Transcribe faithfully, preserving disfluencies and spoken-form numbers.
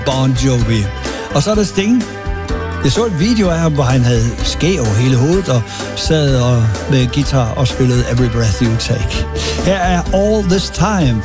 Bon Jovi. Og så er der Sting. Jeg så et video af ham, hvor han havde skæg over hele hovedet og sad og med guitar og spillede Every Breath You Take. Her er All This Time